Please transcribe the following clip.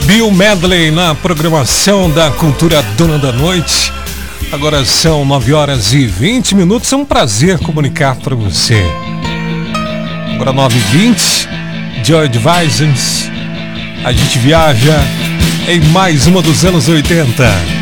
Bill Medley na programação da Cultura Dona da Noite. Agora são 9h20. É um prazer comunicar para você. Agora 9h20, Joy Divisions. A gente viaja em mais uma dos anos 80.